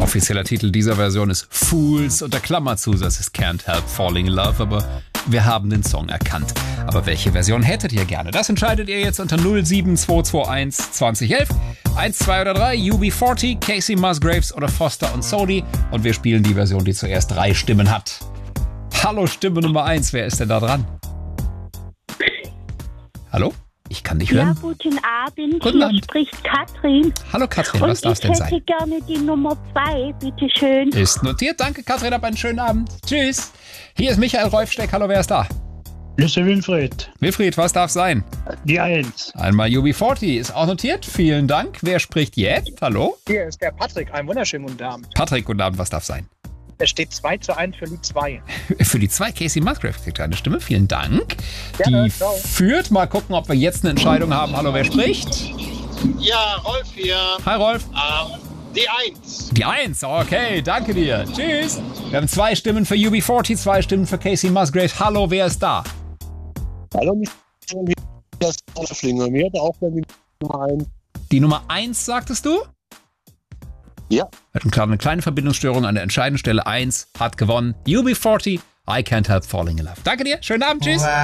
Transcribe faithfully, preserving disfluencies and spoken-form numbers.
Offizieller Titel dieser Version ist Fools, unter Klammerzusatz ist Can't Help Falling in Love, aber wir haben den Song erkannt. Aber welche Version hättet ihr gerne? Das entscheidet ihr jetzt unter null sieben zwei zwei eins zwanzig elf. eins, zwei oder drei, U B vierzig, Casey Musgraves oder Foster und Sodi. Und wir spielen die Version, die zuerst drei Stimmen hat. Hallo, Stimme Nummer eins, wer ist denn da dran? Hallo? Ich kann dich hören. Ja, guten Abend. Guten Hier Abend. spricht Katrin. Hallo Katrin, was darf es denn sein? Und ich hätte gerne die Nummer zwei, bitteschön. Ist notiert, danke Katrin, hab einen schönen Abend. Tschüss. Hier ist Michael Rolfsteck, hallo, wer ist da? Hier ist der Wilfried. Wilfried, was darf sein? Die Eins. Einmal U B vierzig, ist auch notiert, vielen Dank. Wer spricht jetzt? Hallo? Hier ist der Patrick, einen wunderschönen guten Abend. Patrick, guten Abend, was darf sein? Es steht zwei zu eins für Lied zwei. Für die zwei Casey Musgraves kriegt eine Stimme, vielen Dank. Gerne, Die ciao. führt, mal gucken, ob wir jetzt eine Entscheidung haben. Hallo, wer spricht? Ja, Rolf hier. Hi Rolf. Ähm, die Eins. Die Eins, okay, danke dir. Tschüss. Wir haben zwei Stimmen für U B vierzig, zwei Stimmen für Casey Musgraves. Hallo, wer ist da? Hallo, das ist Schlinger. Mir hat auch die Nummer eins. Die Nummer eins, sagtest du? Ja. Hat eine kleine Verbindungsstörung an der entscheidenden Stelle. eins hat gewonnen. U B vierzig, I Can't Help Falling in Love. Danke dir, schönen Abend, tschüss.